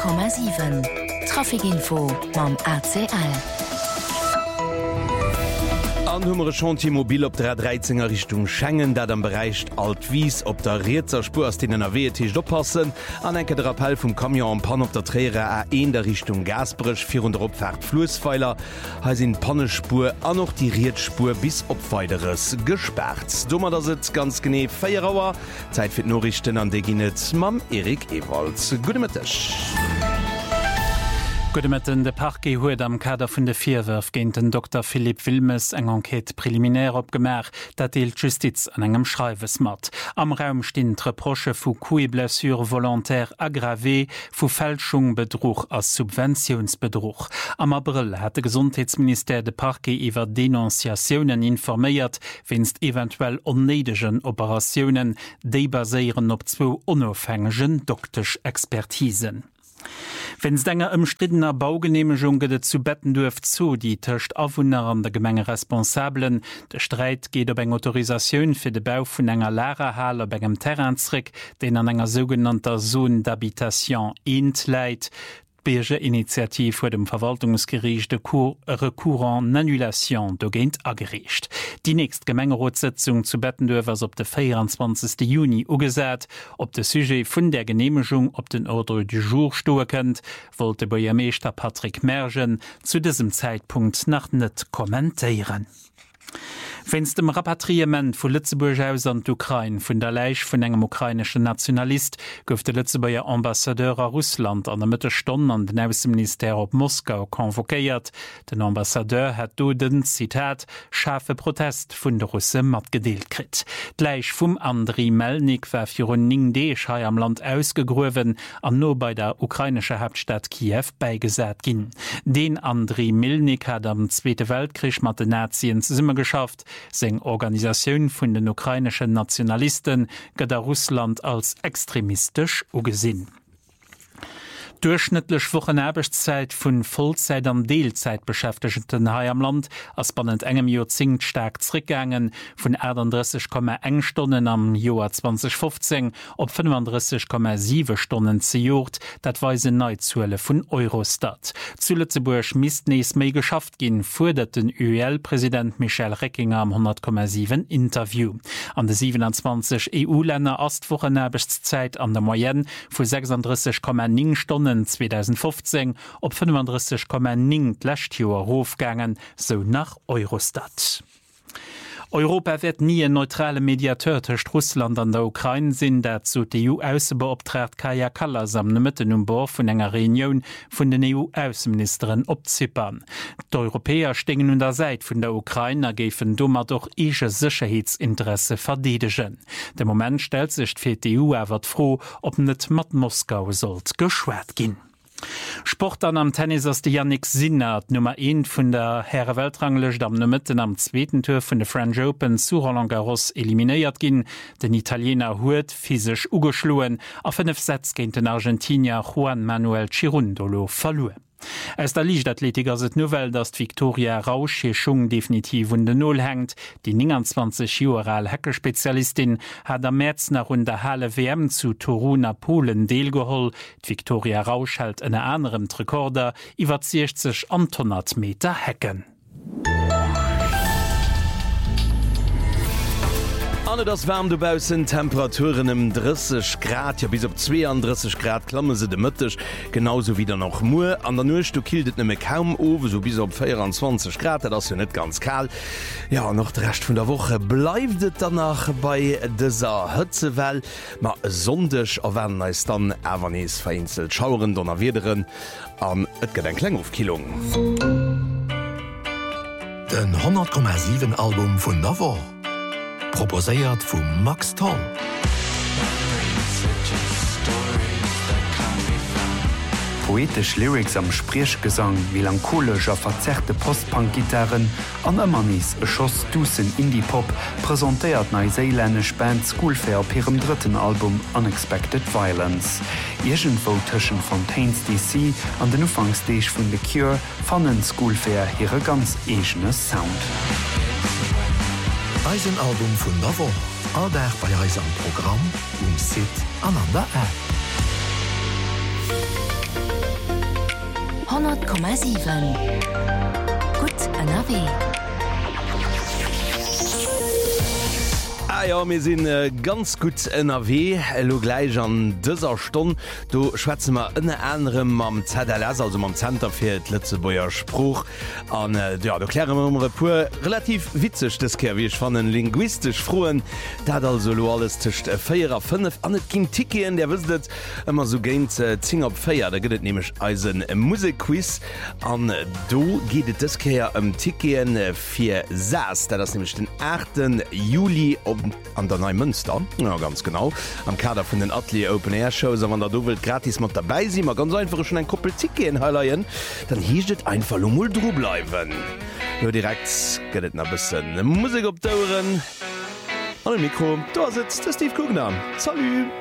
100,7 Trafikinfo mam ACL. Anhummere schon Mobil op der 13er Richtung Schengen, dat am Bereich Altwies op der Reetzerspur aus den NRW oppassen, an enke der Appell vum Kamion Pan op der Träre A1 der Richtung Gasbrech 400 Opfahrt Flusspfeiler, ha sind Pannespur an noch die Rietspur bis op weiteres gesperrt. Dummer da sitzt ganz gene Feierauer, Zeit fir Norrichten an de Ginet mam Erik Ewald. Gute Mittag. Gudemeten de Parquet huet am Kader vun de Vierwerf géint den Dr. Philipp Wilmes eng Enquete preliminär opgemer, dat deelt Justiz an engem Schreiwes mat. Am Raum stehen Reproche vu Coups-et-Blessure volontaire aggravé, vu Fälschung, Betrug as Subventionsbetrug. Am April hat de Gesundheitsminister de Parquet iwwer Denunziationen informéiert, wennst eventuell onneidegen Operationen, déi baséieren op 2 onofhängigen doktisch Expertisen. Wenn's denger ëmstiddener Baugenehmigung gedet zu betten dürft zu, die töcht Awunner an der Gemenge Responsablen. Der Streit geht ob eng Autorisationun fir de Bau vun enger Lehrerhall op engem Terransrick, den an enger sogenannter Zone d'Habitation intleit. Bege Initiativ vor dem Verwaltungsgericht de Recours en Annulation dogent agerecht. Die nächst Gemengerotsetzung zu Bettendörfers op de 24. Juni ugesät, ob de Sujet vun der Genehmigung op den Ordre du Jour stoe kennt, wollte Bürgermeister Patrick Mergen zu diesem Zeitpunkt nach net kommentieren. Wenn's dem Rapatriement vu Lützeburg aus an d'Ukraine vun der Leich vun engem ukrainischen Nationalist gouf de Lützeburger Ambassadeur a Russland an der Mittelstunde an den Außenminister op Moskau konvokéiert. Den Ambassadeur hat do den, Zitat, scharfe Protest vun der Russe mat gedeelt krit. Gleich vum Andriy Melnik war fir un 9 Deechai am Land ausgegruwen an no bei der ukrainische Hauptstadt Kiew beigesät ginn. Den Andriy Melnik hat am Zweite Weltkrieg mat den Nazien zusammen geschafft. Seng Organisationun vun den ukrainischen Nationalisten gëtt Russland als extremistisch ugesinn. Durchschnittlich Wochenerbeszeit vun Vollzeit an Deelzeit beschäftigten Hai am Land ass bannend engem Jozing stark zurückgegangen vun 31,1 Stunden am Joar 2015 op 35,7 Stunden ze Jort, dat weise Neuzuelle vun Eurostat. Zu Lützeburg misst nees méi geschafft gin, fordert den UEL-Präsident Michel Reckinger am 100,7 Interview. An de 27 EU-Länder Astwochenerbeszeit an der Moyenne vu 36,9 Stunden 2015 op 35,9 Lächtjoer Rofgangen, so nach Eurostat. Europa wird nie ein neutrale Mediateur zwischen Russland an der Ukraine sinn, dat zu die EU-Außenbeauftragte Kaja Kallas am Mitten um Bord vun enger Reunion vun den EU-Außenministerin op Zypern. Die Europäer stehen an der Seite vun der Ukraine, gefen dummer doch ihre Sicherheitsinteresse verdedigen. Der Moment stellt sich für die EU aber froh, ob net mat Moskau sollt geschwert gin. Sport an am Tennis ass de Yannick Sinner, Nummer 1 vun der Herre Weltranglech am Mitten am zweiten Tour vun de French Open zu Roland Garros eliminéiert ginn. Den Italiener huet physisch ugeschluen, a 5 Sätze géint den Argentinier Juan Manuel Cirundolo verlue. Es der Lichtathletiker se Novel, dass Victoria Rausch hier schon definitiv un de Null hängt. Die 29 Jahre Hackespezialistin hat am März nach rund der Halle WM zu Toruna Polen deelgeholl. Victoria Rausch hält einen anderen Rekorder iwwer 60 100 Meter Hecken. Alle das wärm dubausen Temperaturen im 30 Grad, ja bis op 32 Grad klamme se de Mëttech, genauso wie noch Mu. An der Nustu kildet nemme kaum owe, so bis op 24 Grad, das ja net ganz kal. Ja, noch der Rest vun der Woche bleiftet danach bei dieser Hëtzewell, ma sondech awen is dann Äwernees vereinzelt schauren, donner wederen an et gët en Klengofkilung. Den 100,7 Album vun Navo. Proposéiert vum Max Tom. Poetisch Lyrics am Spriechgesang, melancholischer verzerrte Postpunk-Gitarren, an ëmmernis e Schoss dussen Indie-Pop präsentéiert neuseelännesch Band Schoolfair op ihrem dritten Album Unexpected Violence. Irgendwo tschen Fontaines DC an den Ufangsdeeg vun The Cure fannen Schoolfair hire ganz egene Sound. Eisenalbum vun Navo, alldag bei Eis am Programm Sit an an der App. 90,7 Gut NRW. Ja, wir sind ganz gut NRW lo gleich an dieser Stunde du schwätzen wir in anderem am ZLS also am Center für Lützeburger Spruch an ja du klären wir pur relativ witzig das wie ich fand linguistisch frohen da also lo alles zwischen 4 5 an Kind Tickien der wisst immer so gehen 10 auf 4 da geht nämlich als ein Musikquiz an du geht das Tickien für SAS da das nämlich den 8. Juli an der Neue Münster ja, ganz genau am Kader von den Atelier Open Air Shows man da du willst gratis mal dabei sie mal ganz einfach schon ein Koppel Ticket highlighten dann hiechtet einfach nur Dr bleiben nur direkt geht ein bisschen Musik abdauern an dem Mikro da sitzt der Steve Kugner. Salut.